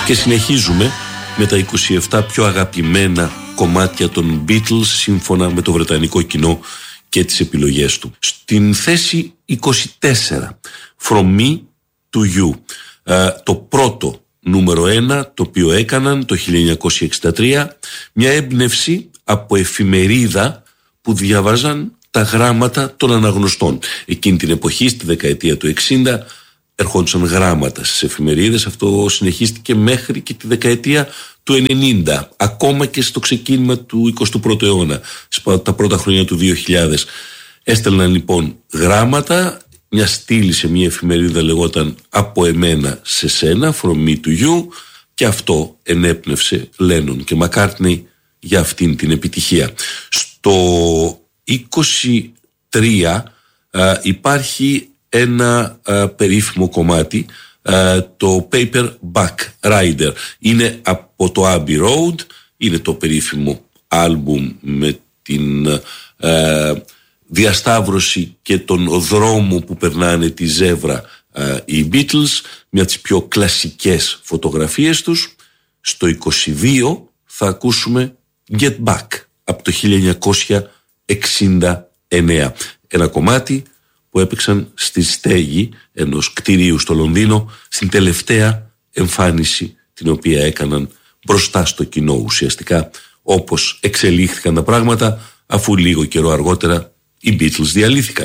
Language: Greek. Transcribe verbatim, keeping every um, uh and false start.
Και συνεχίζουμε με τα είκοσι επτά πιο αγαπημένα κομμάτια των Beatles σύμφωνα με το βρετανικό κοινό και τις επιλογές του. Στην θέση είκοσι τέσσερα, From Me to You, ε, το πρώτο νούμερο ένα το οποίο έκαναν το χίλια εννιακόσια εξήντα τρία, μια έμπνευση από εφημερίδα που διαβάζαν τα γράμματα των αναγνωστών. Εκείνη την εποχή, στη δεκαετία του εξήντα, ερχόντουσαν γράμματα στις εφημερίδες. Αυτό συνεχίστηκε μέχρι και τη δεκαετία του ενενήντα, ακόμα και στο ξεκίνημα του εικοστού πρώτου αιώνα, τα πρώτα χρόνια του δύο χιλιάδες. Έστελναν λοιπόν γράμματα, μια στήλη σε μια εφημερίδα λεγόταν «Από εμένα σε σένα», «From me to you», και αυτό ενέπνευσε Λένον και Μακκάρτνεϊ για αυτήν την επιτυχία. Στο είκοσι τρία α, υπάρχει ένα α, περίφημο κομμάτι, α, το Paperback Writer. Είναι από το Abbey Road, είναι το περίφημο άλμπουμ με την α, διασταύρωση και τον δρόμο που περνάνε τη ζεύρα α, οι Beatles, μια από τις πιο κλασικές φωτογραφίες τους. Στο είκοσι δύο θα ακούσουμε Get Back από το χίλια εννιακόσια εξήντα εννέα, ένα κομμάτι που έπαιξαν στη στέγη ενός κτηρίου στο Λονδίνο στην τελευταία εμφάνιση την οποία έκαναν μπροστά στο κοινό, ουσιαστικά όπως εξελίχθηκαν τα πράγματα, αφού λίγο καιρό αργότερα οι Beatles διαλύθηκαν.